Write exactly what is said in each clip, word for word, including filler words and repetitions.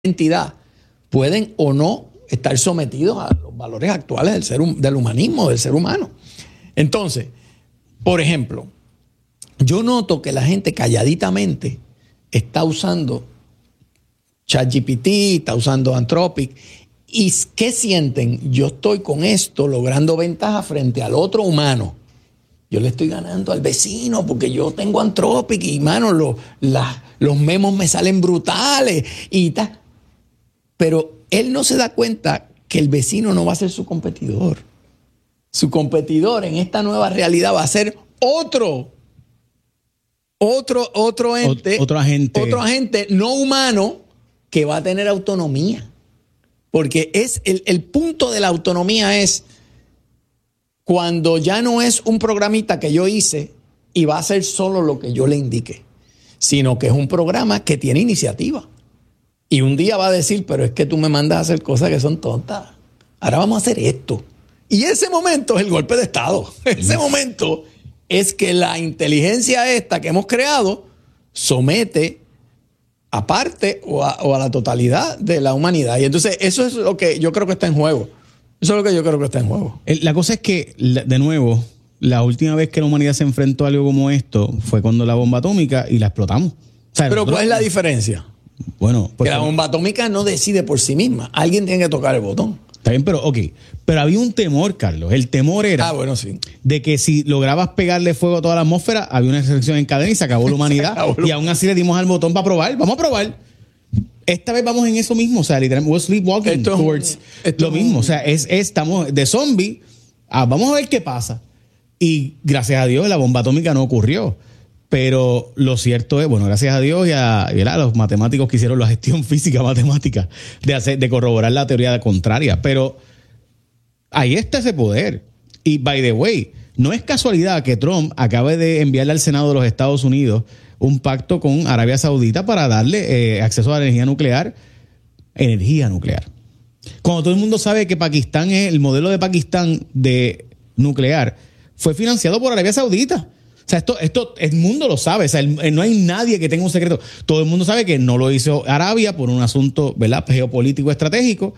entidad pueden o no estar sometidos a los valores actuales del, ser, del humanismo, del ser humano. Entonces, por ejemplo, yo noto que la gente calladitamente está usando ChatGPT, está usando Anthropic. ¿Y qué sienten? Yo estoy con esto logrando ventaja frente al otro humano. Yo le estoy ganando al vecino porque yo tengo Anthropic y, mano, lo, la, los memos me salen brutales y tal. Pero él no se da cuenta que el vecino no va a ser su competidor. Su competidor en esta nueva realidad va a ser otro, otro, otro ente, otro agente, otro agente no humano que va a tener autonomía. Porque es el, el punto de la autonomía es cuando ya no es un programita que yo hice y va a hacer solo lo que yo le indique, sino que es un programa que tiene iniciativa. Y un día va a decir, pero es que tú me mandas a hacer cosas que son tontas. Ahora vamos a hacer esto. Y ese momento es el golpe de Estado. Ese momento es que la inteligencia esta que hemos creado somete a parte o a, o a la totalidad de la humanidad. Y entonces eso es lo que yo creo que está en juego. Eso es lo que yo creo que está en juego. La cosa es que, de nuevo, la última vez que la humanidad se enfrentó a algo como esto fue cuando la bomba atómica y la explotamos. O sea, pero nosotros, ¿cuál es la diferencia? Bueno, que la bomba atómica no decide por sí misma. Alguien tiene que tocar el botón. Está bien, pero ok. Pero había un temor, Carlos. El temor era ah, bueno, sí. de que si lograbas pegarle fuego a toda la atmósfera, había una reacción en cadena y se acabó la humanidad. acabó la... Y aún así le dimos al botón para probar. Vamos a probar. Esta vez vamos en eso mismo. O sea, literalmente, we're sleepwalking esto towards es, lo mismo. O sea, es, es, estamos de zombie. Ah, vamos a ver qué pasa. Y gracias a Dios la bomba atómica no ocurrió. Pero lo cierto es, bueno, gracias a Dios y a, y a los matemáticos que hicieron la gestión física matemática de, hacer, de corroborar la teoría contraria. Pero ahí está ese poder. Y, by the way, no es casualidad que Trump acabe de enviarle al Senado de los Estados Unidos un pacto con Arabia Saudita para darle eh, acceso a la energía nuclear. Energía nuclear. Cuando todo el mundo sabe que Pakistán es, el modelo de Pakistán de nuclear fue financiado por Arabia Saudita. O sea, esto, esto el mundo lo sabe. O sea, el, no hay nadie que tenga un secreto. Todo el mundo sabe que no lo hizo Arabia por un asunto, ¿verdad?, geopolítico estratégico,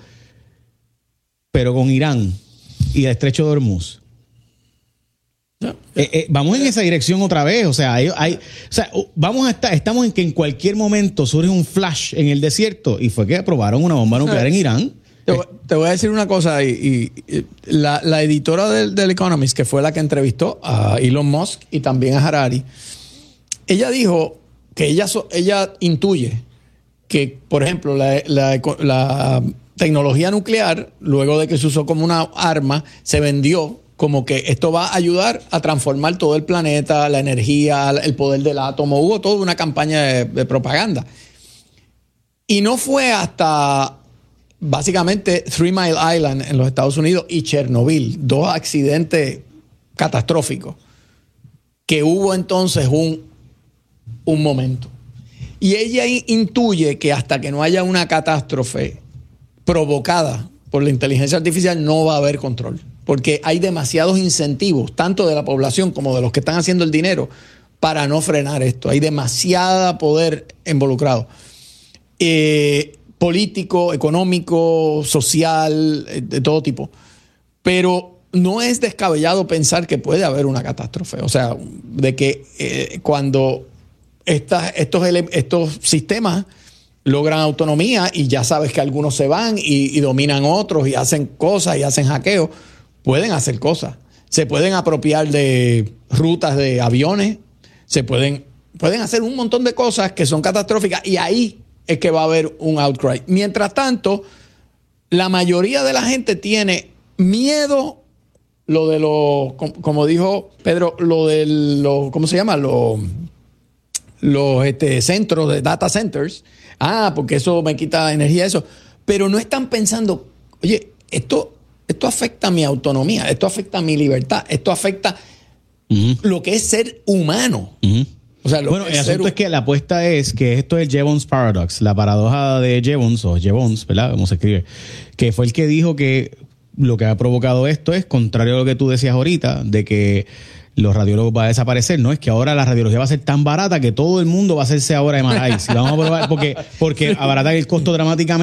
pero con Irán y el estrecho de Hormuz. No, eh, eh, vamos en esa dirección otra vez. O sea, hay, hay, o sea, vamos a estar, estamos en que en cualquier momento surge un flash en el desierto y fue que aprobaron una bomba nuclear en Irán. Te, te voy a decir una cosa. Y, y la, la editora del, del Economist, que fue la que entrevistó a Elon Musk y también a Harari, ella dijo que ella, ella intuye que, por ejemplo, la, la, la tecnología nuclear, luego de que se usó como una arma, se vendió como que esto va a ayudar a transformar todo el planeta, la energía, el poder del átomo. Hubo toda una campaña de, de propaganda. Y no fue hasta básicamente Three Mile Island en los Estados Unidos y Chernobyl, dos accidentes catastróficos, que hubo entonces un, un momento. Y ella intuye que hasta que no haya una catástrofe provocada por la inteligencia artificial no va a haber control, porque hay demasiados incentivos, tanto de la población como de los que están haciendo el dinero, para no frenar esto. Hay demasiado poder involucrado. Eh, político, económico, social, de todo tipo. Pero no es descabellado pensar que puede haber una catástrofe. O sea, de que eh, cuando esta, estos, estos sistemas logran autonomía y ya sabes que algunos se van y, y dominan otros y hacen cosas y hacen hackeos, pueden hacer cosas. Se pueden apropiar de rutas de aviones, se pueden, pueden hacer un montón de cosas que son catastróficas y ahí es que va a haber un outcry. Mientras tanto, la mayoría de la gente tiene miedo, lo de los, como dijo Pedro, lo de los, ¿cómo se llama? Los, los este, centros de data centers. Ah, porque eso me quita energía, eso. Pero no están pensando, oye, esto, esto afecta a mi autonomía, esto afecta a mi libertad, esto afecta uh-huh. lo que es ser humano. Uh-huh. O sea, lo bueno, el asunto un... es que la apuesta es que esto es Jevons Paradox, la paradoja de Jevons, o Jevons, ¿verdad? ¿Cómo se escribe? Que fue el que dijo que lo que ha provocado esto es, contrario a lo que tú decías ahorita, de que los radiólogos va a desaparecer. No, es que ahora la radiología va a ser tan barata que todo el mundo va a hacerse ahora M R I. Si vamos a probar, porque, porque abaratan el costo dramáticamente.